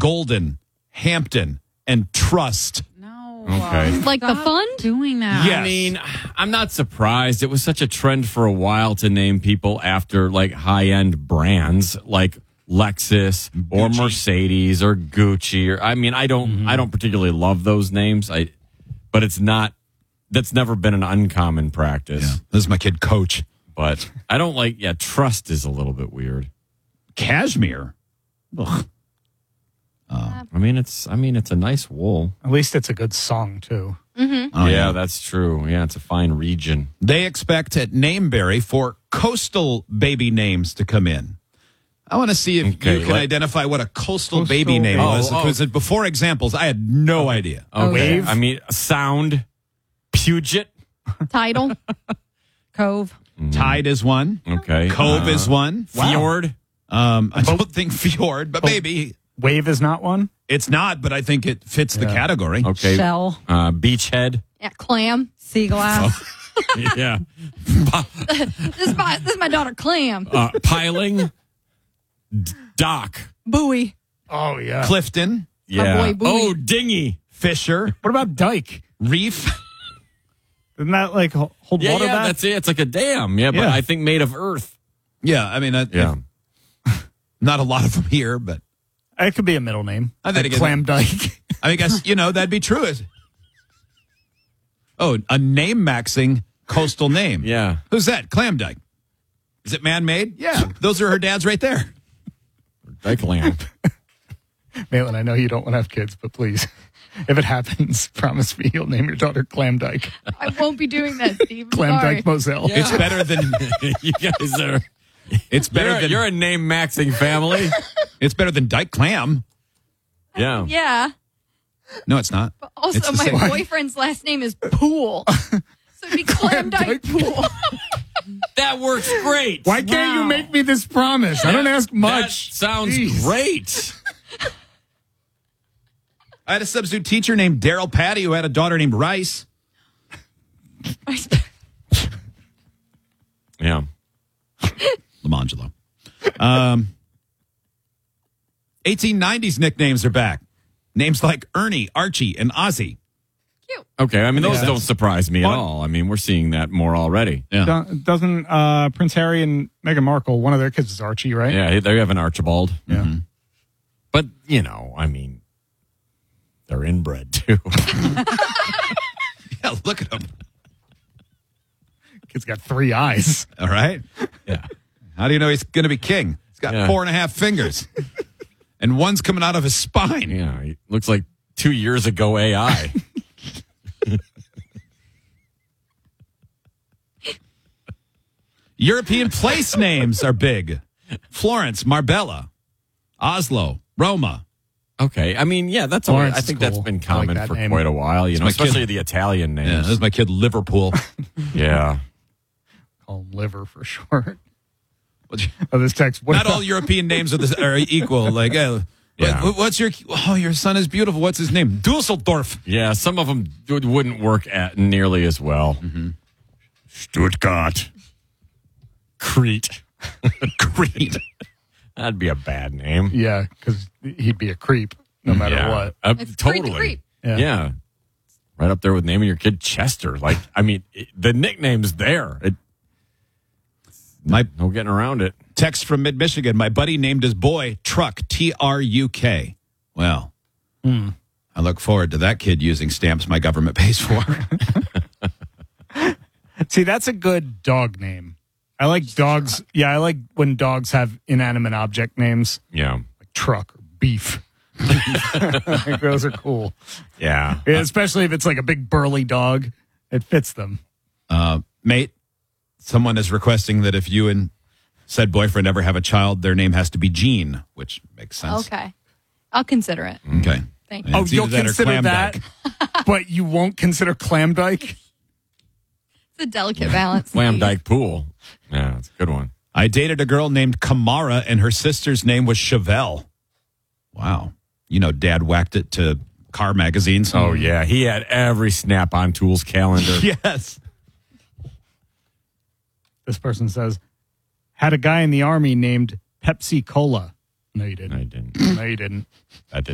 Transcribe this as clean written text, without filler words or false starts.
Golden, Hampton, and Trust. No. Okay. Like the Stop fund? doing that. Yes. I mean, I'm not surprised. It was such a trend for a while to name people after like high-end brands like Lexus or Gucci. Mercedes or Gucci. Or I mean, I don't particularly love those names. But it's not. That's never been an uncommon practice. Yeah, this is my kid, Coach. But I don't like. Yeah, Trust is a little bit weird. Cashmere. Ugh. I mean, it's a nice wool. At least it's a good song, too. Oh, Yeah, that's true. Yeah, it's a fine region. They expect at Nameberry for coastal baby names to come in. I want to see if Okay, you can like- identify what a coastal Coastal baby name baby. was. Oh, oh. Because before examples, I had no idea. Okay. Wave? I mean, Sound, Puget. Title? Cove. Tide is one. Okay. Cove is one. Fjord. I don't think Fjord, but maybe Wave is not one? it's not, but I think it fits the category. Okay. Shell. Beachhead. Yeah, Clam. Sea glass. Yeah. This is my daughter, Clam. Piling. Dock. Buoy. Oh, yeah. Clifton, Yeah. boy, Bowie. Oh, Dinghy. Fisher, What about Dyke? Reef. Isn't that like hold Yeah, water yeah, back? that's it. It's like a dam. Yeah, but Yeah. I think made of earth. Yeah, I mean, not a lot of them here, but It could be a middle name. I think Like it- Clam Dyke. I guess, that'd be true. Oh, a name maxing coastal name. Yeah. Who's that? Clam Dyke. Is it man-made? Yeah. Those are her dads right there. Dyke Land. Maitland, I know you don't want to have kids, but please, if it happens, promise me you'll name your daughter Clam Dyke. I won't be doing that, Steve. Clam Sorry. Dyke Moselle. It's better than You guys are. it's better than You're a name maxing family. it's better than Dyke Clam. Yeah. Yeah. No, it's not. Also, It's the my same. boyfriend's last name is Pool. So it'd be Clam Dyke Pool. That works great. Why can't you make me this promise? I don't ask That much. sounds Jeez. great. I had a substitute teacher named Daryl Patty who had a daughter named Rice. Yeah. Lamangelo. 1890s nicknames are back. Names like Ernie, Archie, and Ozzy. Cute. Okay. I mean, those Yeah. don't surprise me at Fun. all. I mean, we're seeing that more already. Yeah. Doesn't Prince Harry and Meghan Markle, one of their kids is Archie, right? Yeah. They have an Archibald. Yeah. But, I mean, they're inbred too. Yeah, look at him. Kid's got 3 eyes. All right. Yeah. How do you know he's going to be king? He's got Yeah. 4.5 fingers. And one's coming out of his spine. Yeah. He looks like 2 years ago AI. European place names are big. Florence, Marbella, Oslo, Roma. Okay. I mean, yeah, that's Florence I is think that's cool. been I like common that for name. quite a while, my kid. especially the Italian Yeah, names. this is my kid, Liverpool. Yeah. Call him Liver for short. What's- Oh, this text. What Not about- all European names are equal. Like, Yeah. what's your son is beautiful. What's his name? Dusseldorf. Yeah, some of them wouldn't work at nearly as well. Mm-hmm. Stuttgart. Crete. Crete. That'd be a bad name. Yeah, because he'd be a creep no matter Yeah. what. It's Crete Totally. to Creep. Yeah. Right up there with naming your kid Chester. Like, I mean, the nickname's there. No getting around it. Text from mid-Michigan. My buddy named his boy Truck, Truk. Well, I look forward to that kid using stamps my government pays for. See, that's a good dog name. I like dogs. Yeah, I like when dogs have inanimate object names, Yeah. like truck or beef. I think those are cool. Yeah. Yeah, especially if it's like a big burly dog. It fits them. Mate, someone is requesting that if you and said boyfriend ever have a child, their name has to be Gene, which makes sense. Okay. I'll consider it. Okay. Thank you. Yeah, Oh, it's you'll either that or consider clam that, dyke. but you won't consider Clam Dyke? It's a delicate balance. Slam Dyke Pool. Yeah, that's a good one. I dated a girl named Kamara, and her sister's name was Chevelle. Wow. Dad whacked it to car magazines. Oh, yeah. He had every Snap-on Tools calendar. Yes. This person says, had a guy in the army named Pepsi Cola. No, you didn't. I didn't. No, you didn't. That didn't.